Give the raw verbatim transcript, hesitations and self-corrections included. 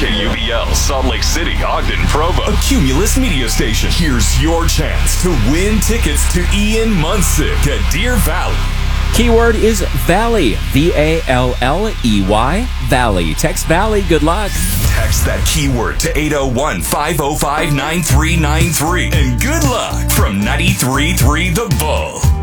K U B L, Salt Lake City, Ogden, Provo. A Cumulus media station. Here's your chance to win tickets to Ian Munsick at Deer Valley. Keyword is Valley. V A L L E Y. Valley. Text Valley. Good luck. Text that keyword to eight oh one, five oh five, nine three nine three. And good luck from ninety-three point three The Bull.